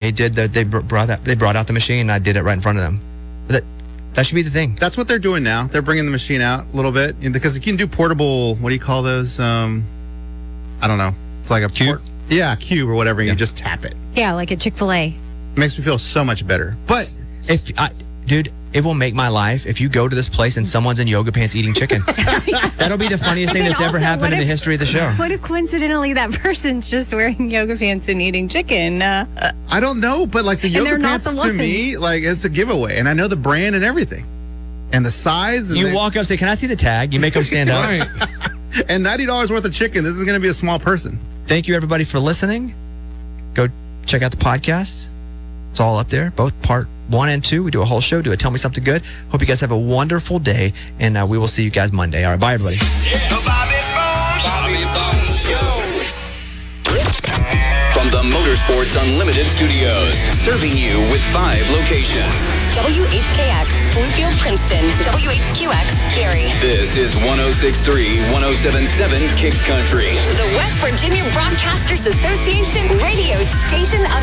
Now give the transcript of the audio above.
they did that. They brought out the machine, and I did it right in front of them. That should be the thing. That's what they're doing now. They're bringing the machine out a little bit because you can do portable. What do you call those? I don't know. It's like a cube. Cube or whatever. And you just tap it. Yeah, like a Chick-fil-A. Makes me feel so much better. But dude, it will make my life if you go to this place and someone's in yoga pants eating chicken. That'll be the funniest thing that's ever happened in the history of the show. What if coincidentally that person's just wearing yoga pants and eating chicken? I don't know, but like the yoga pants to me, like it's a giveaway, and I know the brand and everything, and the size. And you walk up, say, "Can I see the tag?" You make them stand up. Right. And $90 worth of chicken. This is going to be a small person. Thank you, everybody, for listening. Go check out the podcast. It's all up there, both part 1 and 2. We do a whole show, do a Tell Me Something Good. Hope you guys have a wonderful day, and we will see you guys Monday. All right, bye, everybody. The Bobby Bones Show. From the Motorsports Unlimited Studios, serving you with 5 locations. WHKX, Bluefield, Princeton. WHQX, Gary. This is 106.3, 107.7 Kicks Country. The West Virginia Broadcasters Association radio station of